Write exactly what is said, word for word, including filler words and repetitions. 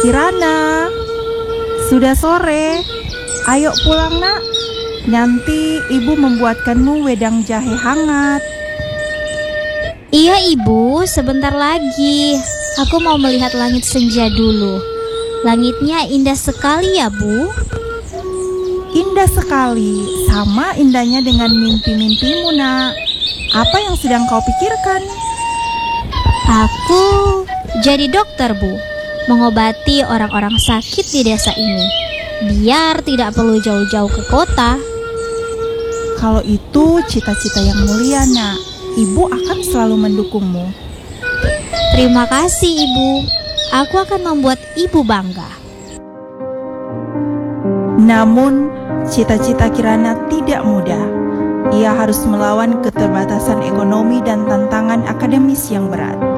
Kirana, sudah sore. Ayo pulang nak. Nanti ibu membuatkanmu wedang jahe hangat. Iya ibu, sebentar lagi. Aku mau melihat langit senja dulu. Langitnya indah sekali ya bu. Indah sekali, sama indahnya dengan mimpi-mimpimu nak. Apa yang sedang kau pikirkan? Aku jadi dokter bu, mengobati orang-orang sakit di desa ini, biar tidak perlu jauh-jauh ke kota. Kalau itu cita-cita yang mulia nak, ibu akan selalu mendukungmu. Terima kasih ibu, aku akan membuat ibu bangga. Namun cita-cita Kirana tidak mudah. Ia harus melawan keterbatasan ekonomi dan tantangan akademis yang berat.